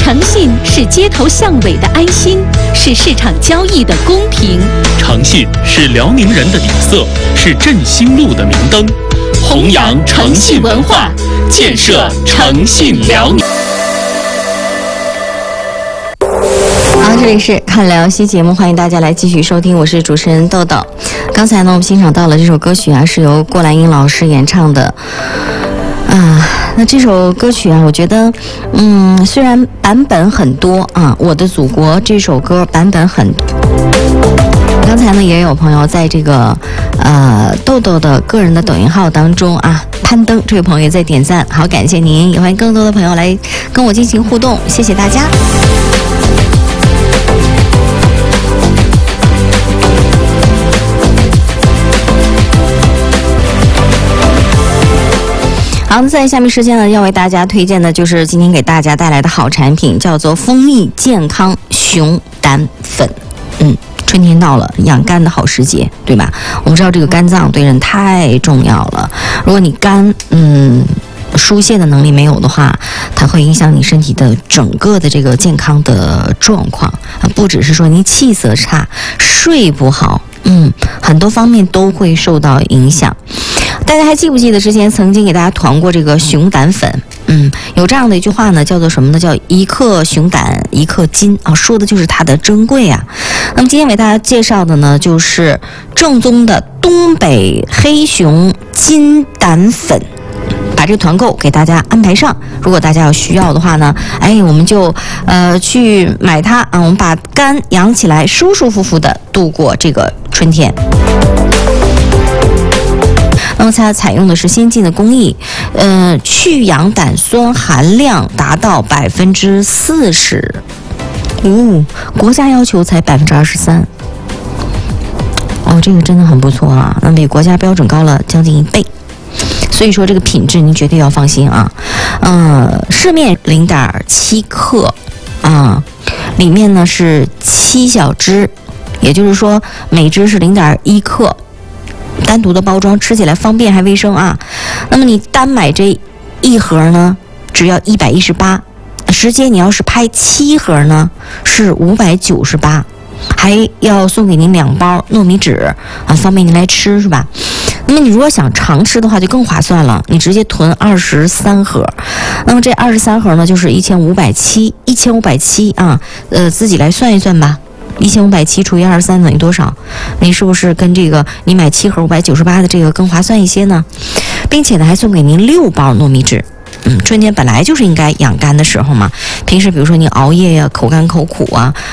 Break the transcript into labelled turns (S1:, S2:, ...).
S1: 诚信是街头巷尾的安心，是市场交易的公平。
S2: 诚信是辽宁人的底色，是振兴路的明灯。弘扬诚信文化，建设诚信辽宁。
S3: 好，这里是看辽西节目，欢迎大家来继续收听，我是主持人豆豆。刚才呢，我们欣赏到了这首歌曲啊，是由郭兰英老师演唱的。那这首歌曲啊，我觉得，虽然版本很多啊，《我的祖国》这首歌版本很多。刚才呢，也有朋友在这个豆豆的个人的抖音号当中啊，攀登这位朋友也在点赞，好，感谢您，也欢迎更多的朋友来跟我进行互动，谢谢大家。好，在下面时间呢，要为大家推荐的就是今天给大家带来的好产品，叫做蜂蜜健康熊胆粉。春天到了，养肝的好时节，对吧？我们知道这个肝脏对人太重要了，如果你肝疏泄的能力没有的话，它会影响你身体的整个的这个健康的状况啊，不只是说你气色差、睡不好，很多方面都会受到影响。大家还记不记得之前曾经给大家团过这个熊胆粉？有这样的一句话呢，叫做什么呢？叫一克熊胆一克金啊，说的就是它的珍贵啊。那么今天为大家介绍的呢，就是正宗的东北黑熊金胆粉。把这个团购给大家安排上，如果大家有需要的话呢，我们就去买它啊，我们把肝养起来，舒舒服服的度过这个春天。那么它采用的是先进的工艺，去氧胆酸含量达到40%，国家要求才23%，这个真的很不错啊，那比国家标准高了将近1倍。所以说这个品质您绝对要放心啊，市面0.7克啊，里面呢是7小支，也就是说每支是0.1克，单独的包装，吃起来方便还卫生啊。那么你单买这一盒呢，只要118，直接你要是拍7盒呢是598，还要送给您2包糯米纸啊，方便您来吃是吧？那么你如果想常吃的话就更划算了，你直接囤23盒，那么这23盒呢就是1570啊，自己来算一算吧，1570除以23等于多少？你是不是跟这个你买7盒598的这个更划算一些呢？并且呢还送给您6包糯米纸。春天本来就是应该养肝的时候嘛，平时比如说你熬夜呀、口干口苦啊，